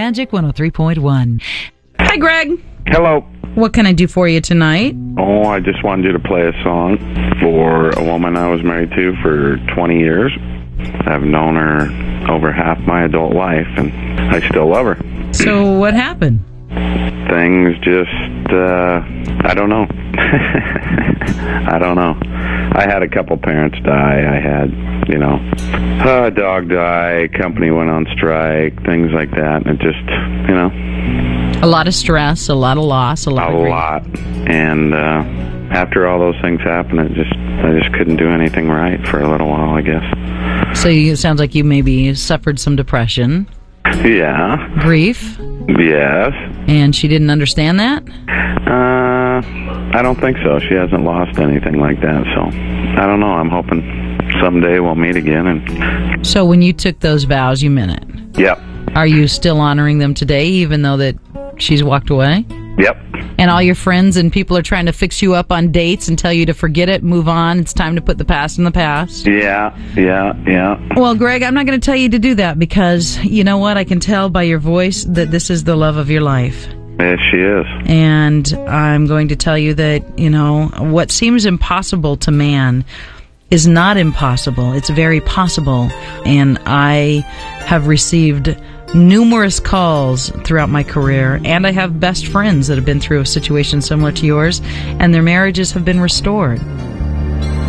Magic 103.1. Hi, Greg. Hello. What can I do for you tonight? Oh, I just wanted you to play a song for a woman I was married to for 20 years. I've known her over half my adult life, and I still love her. So what happened? Things just, I don't know. I don't know. I had a couple parents die. I had, a dog die, company went on strike, things like that. And it just, A lot of stress, a lot of loss, a lot of grief. lot. And after all those things happened, I just couldn't do anything right for a little while, I guess. So it sounds like you maybe suffered some depression. Yeah. Grief. Yes. And she didn't understand that? I don't think so. She hasn't lost anything like that, so I don't know. I'm hoping someday we'll meet again. And So when you took those vows, you meant it? Yep. Are you still honoring them today, even though that she's walked away? Yep. And all your friends and people are trying to fix you up on dates and tell you to forget it, move on, it's time to put the past in the past? Yeah. Well, Greg, I'm not going to tell you to do that because, you know what, I can tell by your voice that this is the love of your life. Yes, she is. And I'm going to tell you that, what seems impossible to man is not impossible. It's very possible. And I have received numerous calls throughout my career, and I have best friends that have been through a situation similar to yours, and their marriages have been restored.